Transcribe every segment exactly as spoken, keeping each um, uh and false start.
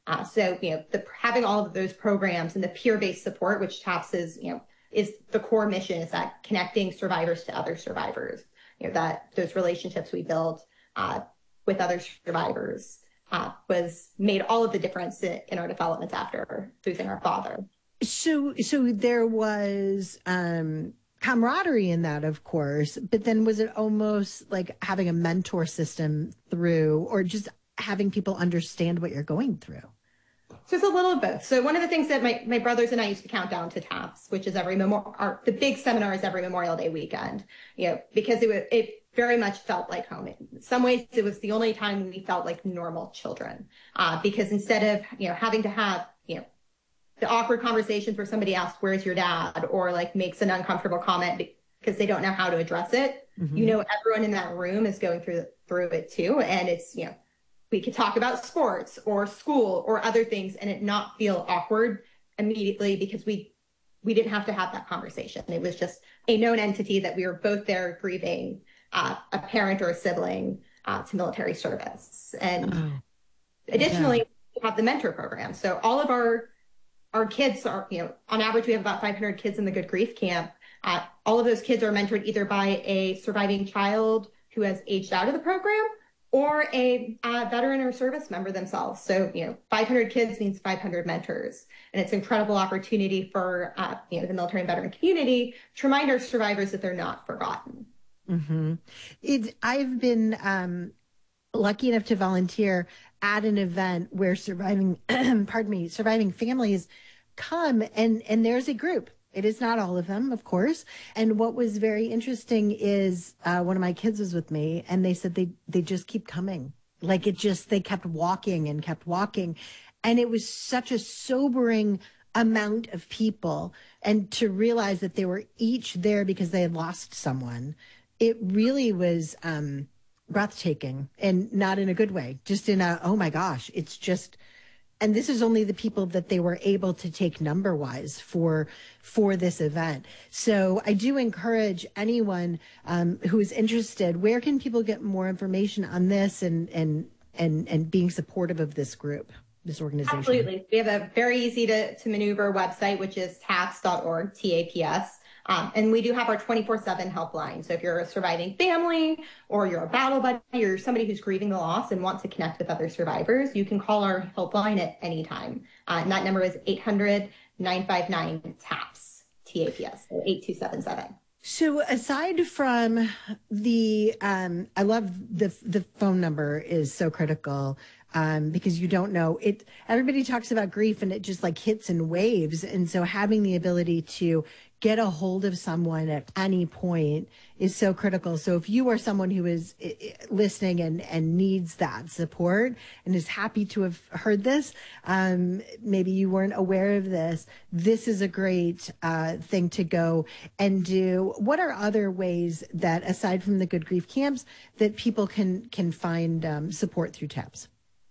Uh, so, you know, the, having all of those programs and the peer-based support, which TAPS is, you know, is the core mission, is that connecting survivors to other survivors, you know, that those relationships we build uh, with other survivors uh, was made all of the difference in, in our development after losing our father. So, so there was um, camaraderie in that, of course, but then was it almost like having a mentor system through, or just having people understand what you're going through? So it's a little of both. So one of the things that my, my brothers and I used to count down to TAPS, which is every memorial, our, the big seminar is every Memorial Day weekend, you know, because it, it very much felt like home. In some ways, it was the only time we felt like normal children, uh, because instead of, you know, having to have, you know, the awkward conversations where somebody asks, where's your dad? Or like makes an uncomfortable comment because they don't know how to address it. Mm-hmm. You know, everyone in that room is going through, through it too. And it's, you know, we could talk about sports or school or other things and it not feel awkward immediately because we we didn't have to have that conversation. It was just a known entity that we were both there grieving uh, a parent or a sibling uh, to military service. And oh, additionally, yeah. we have the mentor program. So all of our our kids are, you know, on average, we have about five hundred kids in the Good Grief Camp. Uh, all of those kids are mentored either by a surviving child who has aged out of the program or a uh, veteran or service member themselves. So, you know, five hundred kids means five hundred mentors. And it's an incredible opportunity for, uh, you know, the military and veteran community to remind our survivors that they're not forgotten. Mm-hmm. It, I've been um, lucky enough to volunteer at an event where surviving, pardon me, surviving families come and, and there's a group. It is not all of them, of course. And what was very interesting is uh, one of my kids was with me and they said they, they just keep coming. Like it just, they kept walking and kept walking. And it was such a sobering amount of people. And to realize that they were each there because they had lost someone, it really was um, breathtaking, and not in a good way, just in a, oh my gosh, it's just, and this is only the people that they were able to take number wise for, for this event. So I do encourage anyone um, who is interested, where can people get more information on this and, and, and, and being supportive of this group, this organization? Absolutely. We have a very easy to, to maneuver website, which is taps dot org, T A P S. Um, and we do have our twenty-four seven helpline. So if you're a surviving family or you're a battle buddy or you're somebody who's grieving the loss and wants to connect with other survivors, you can call our helpline at any time. Uh, and that number is eight hundred, nine five nine, TAPS, T A P S, so eight two seven seven. So aside from the, um, I love the the phone number is so critical um, because you don't know it. Everybody talks about grief and it just like hits in waves. And so having the ability to get a hold of someone at any point is so critical. So if you are someone who is listening and, and needs that support and is happy to have heard this, um, maybe you weren't aware of this, this is a great uh, thing to go and do. What are other ways that, aside from the Good Grief Camps, that people can, can find um, support through TAPS?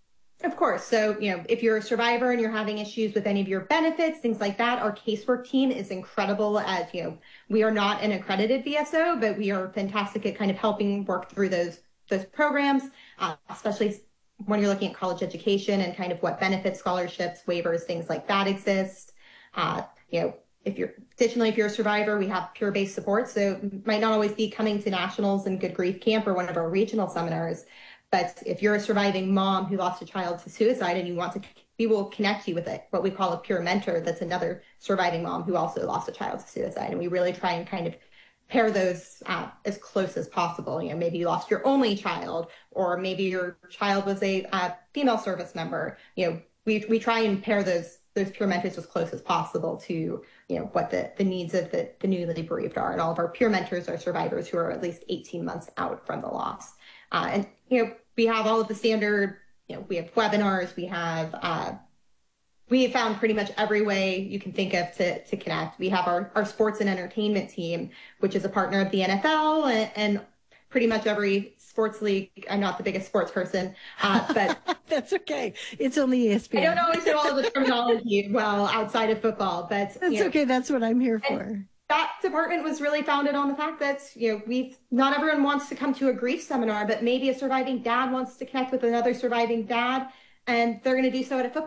Of course. So, you know, if you're a survivor and you're having issues with any of your benefits, things like that, our casework team is incredible. As you know, we are not an accredited V S O, but we are fantastic at kind of helping work through those, those programs, uh, especially when you're looking at college education and kind of what benefits, scholarships, waivers, things like that exist. Uh, you know, if you're, additionally, if you're a survivor, we have peer-based support. So it might not always be coming to nationals and Good Grief Camp or one of our regional seminars. But if you're a surviving mom who lost a child to suicide and you want to, we will connect you with it, what we call a peer mentor. That's another surviving mom who also lost a child to suicide. And we really try and kind of pair those uh, as close as possible. You know, maybe you lost your only child, or maybe your child was a uh, female service member. You know, we we try and pair those those peer mentors as close as possible to, you know, what the, the needs of the, the newly bereaved are. And all of our peer mentors are survivors who are at least eighteen months out from the loss. Uh, and, you know, we have all of the standard, you know, we have webinars, we have, uh, we have found pretty much every way you can think of to, to connect. We have our, our sports and entertainment team, which is a partner of the N F L and, and pretty much every sports league. I'm not the biggest sports person, uh, but that's okay. It's only E S P N. I don't always know all of the terminology well outside of football, but that's you know, okay. That's what I'm here for. That department was really founded on the fact that, you know, we not everyone wants to come to a grief seminar, but maybe a surviving dad wants to connect with another surviving dad, and they're going to do so at a football